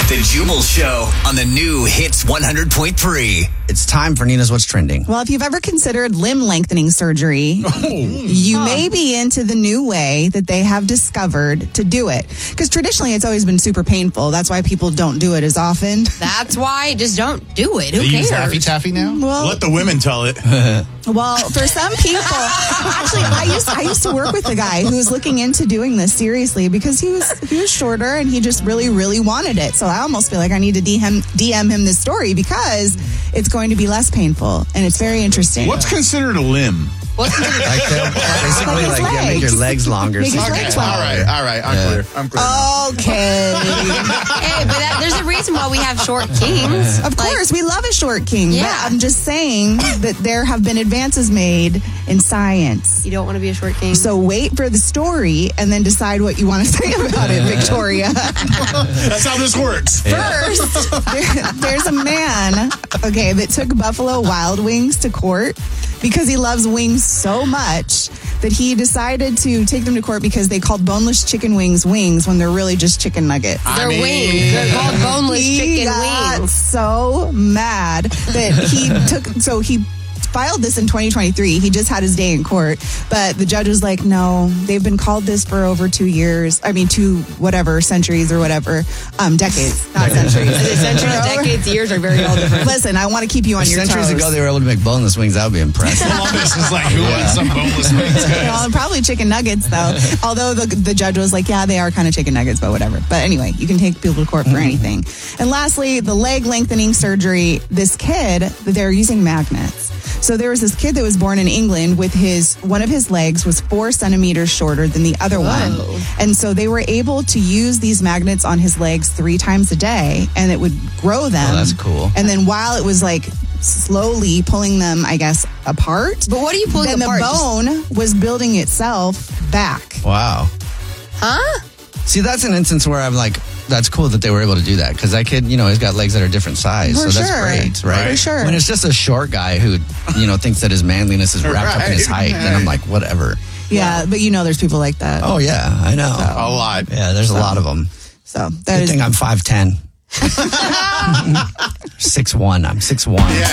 The Jubal Show on the new Hits 100.3. It's time for Nina's What's Trending. Well, if you've ever considered limb lengthening surgery, you may be into the new way that they have discovered to do it. Because traditionally, it's always been super painful. That's why people don't do it as often. That's why just don't do it. Who They use cares? Laffy Taffy now? Well, Let the women tell it. Well, for some people, actually, I used to work with a guy who was looking into doing this seriously because he was shorter and he just really, really wanted it. So I almost feel like I need to DM him this story because it's going to be less painful and it's very interesting. What's considered a limb? Basically, Like his make your legs longer. Make his so- legs All longer. right. I'm clear. Okay. Hey, but there's a reason why we have short kings. Of course, we love a short king. Yeah. But I'm just saying that there have been advances made in science. You don't want to be a short king. So wait for the story and then decide what you want to say about it, Victoria. That's how this works. First, there's a man, that took Buffalo Wild Wings to court because he loves wings so much that he decided to take them to court because they called boneless chicken wings when they're really just chicken nuggets. They're wings. They're called boneless He chicken got wings. so mad that he filed this in 2023. He just had his day in court, but the judge was like, no, they've been called this for over 2 years. I mean, 2 centuries or whatever, decades, not centuries. Centuries, decades, years are very all different. Listen, I want to keep you on If your toes. centuries ago they were able to make boneless wings, that would be impressive. Columbus is like, who wants some boneless wings, guys? Well, probably chicken nuggets, though. Although the judge was like, yeah, they are kind of chicken nuggets, but whatever. But anyway, you can take people to court for anything. And lastly, the leg lengthening surgery. This kid, they're using magnets. So there was this kid that was born in England with one of his legs was 4 centimeters shorter than the other one. And so they were able to use these magnets on his legs 3 times a day and it would grow them. Oh, that's cool. And then while it was like slowly pulling them, I guess, apart. But what are you pulling then apart? the bone was building itself back. Wow. Huh? See, that's an instance where I'm like, that's cool that they were able to do that because that kid, he's got legs that are different size. For so that's sure. great, right? For sure. When it's just a short guy who, thinks that his manliness is wrapped up in his height, then I'm like, whatever. Yeah, but there's people like that. Oh, yeah, I know. A lot. Yeah, there's a lot of them. So that Good is thing I'm 5'10". 6'1". I'm 6'1". Yeah,